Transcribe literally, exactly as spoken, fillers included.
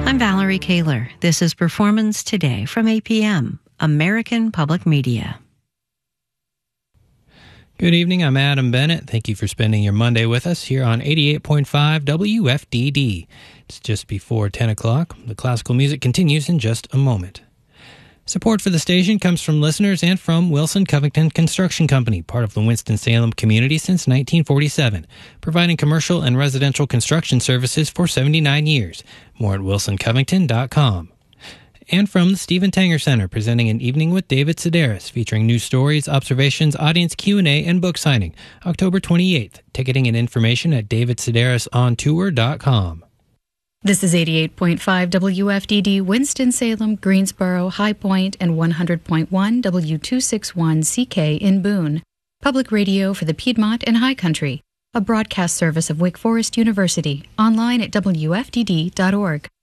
I'm Valerie Kaler. This is Performance Today from A P M, American Public Media. Good evening, I'm Adam Bennett. Thank you for spending your Monday with us here on eighty-eight point five W F D D. It's just before ten o'clock. The classical music continues in just a moment. Support for the station comes from listeners and from Wilson Covington Construction Company, part of the Winston-Salem community since nineteen forty-seven, providing commercial and residential construction services for seventy-nine years. More at wilson covington dot com. And from the Stephen Tanger Center, presenting an evening with David Sedaris, featuring news stories, observations, audience Q and A, and book signing, October twenty-eighth. Ticketing and information at david sedaris on tour dot com. This is eighty-eight point five W F D D, Winston-Salem, Greensboro, High Point, and one hundred point one W two sixty-one C K in Boone. Public radio for the Piedmont and High Country. A broadcast service of Wake Forest University. Online at W F D D dot org.